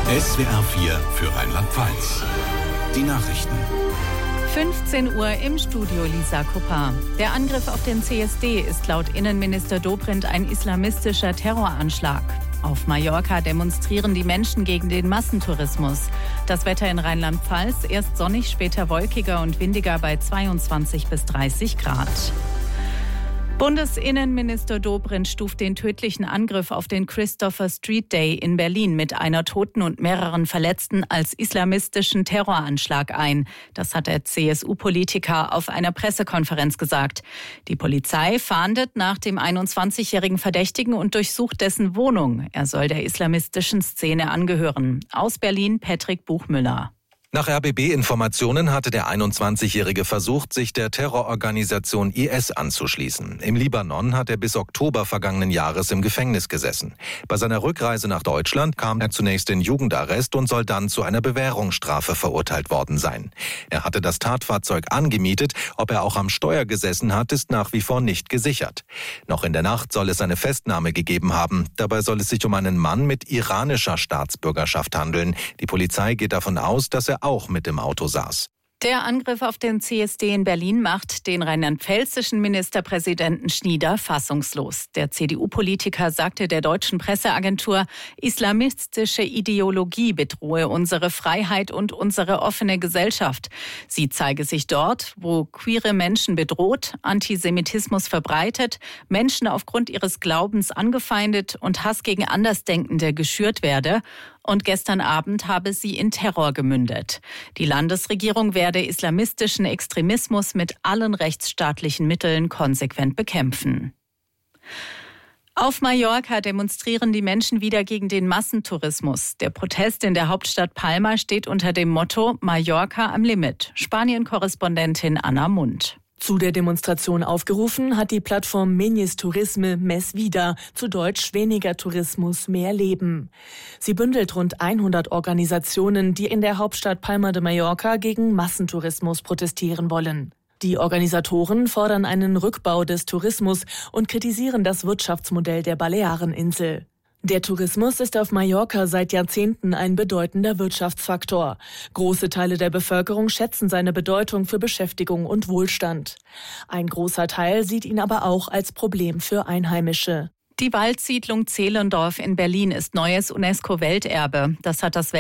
SWR 4 für Rheinland-Pfalz. Die Nachrichten. 15 Uhr im Studio Lisa Kuppa. Der Angriff auf den CSD ist laut Innenminister Dobrindt ein islamistischer Terroranschlag. Auf Mallorca demonstrieren die Menschen gegen den Massentourismus. Das Wetter in Rheinland-Pfalz erst sonnig, später wolkiger und windiger bei 22 bis 30 Grad. Bundesinnenminister Dobrindt stuft den tödlichen Angriff auf den Christopher Street Day in Berlin mit einer Toten und mehreren Verletzten als islamistischen Terroranschlag ein. Das hat der CSU-Politiker auf einer Pressekonferenz gesagt. Die Polizei fahndet nach dem 21-jährigen Verdächtigen und durchsucht dessen Wohnung. Er soll der islamistischen Szene angehören. Aus Berlin Patrick Buchmüller. Nach RBB-Informationen hatte der 21-Jährige versucht, sich der Terrororganisation IS anzuschließen. Im Libanon hat er bis Oktober vergangenen Jahres im Gefängnis gesessen. Bei seiner Rückreise nach Deutschland kam er zunächst in Jugendarrest und soll dann zu einer Bewährungsstrafe verurteilt worden sein. Er hatte das Tatfahrzeug angemietet. Ob er auch am Steuer gesessen hat, ist nach wie vor nicht gesichert. Noch in der Nacht soll es eine Festnahme gegeben haben. Dabei soll es sich um einen Mann mit iranischer Staatsbürgerschaft handeln. Die Polizei geht davon aus, dass er auch mit im Auto saß. Der Angriff auf den CSD in Berlin macht den rheinland-pfälzischen Ministerpräsidenten Schnieder fassungslos. Der CDU-Politiker sagte der deutschen Presseagentur, islamistische Ideologie bedrohe unsere Freiheit und unsere offene Gesellschaft. Sie zeige sich dort, wo queere Menschen bedroht, Antisemitismus verbreitet, Menschen aufgrund ihres Glaubens angefeindet und Hass gegen Andersdenkende geschürt werde. Und gestern Abend habe sie in Terror gemündet. Die Landesregierung werde islamistischen Extremismus mit allen rechtsstaatlichen Mitteln konsequent bekämpfen. Auf Mallorca demonstrieren die Menschen wieder gegen den Massentourismus. Der Protest in der Hauptstadt Palma steht unter dem Motto Mallorca am Limit. Spanien-Korrespondentin Anna Mund. Zu der Demonstration aufgerufen hat die Plattform Menyes Turisme Més Vida, zu Deutsch weniger Tourismus, mehr Leben. Sie bündelt rund 100 Organisationen, die in der Hauptstadt Palma de Mallorca gegen Massentourismus protestieren wollen. Die Organisatoren fordern einen Rückbau des Tourismus und kritisieren das Wirtschaftsmodell der Baleareninsel. Der Tourismus ist auf Mallorca seit Jahrzehnten ein bedeutender Wirtschaftsfaktor. Große Teile der Bevölkerung schätzen seine Bedeutung für Beschäftigung und Wohlstand. Ein großer Teil sieht ihn aber auch als Problem für Einheimische. Die Waldsiedlung Zehlendorf in Berlin ist neues UNESCO-Welterbe. Das hat das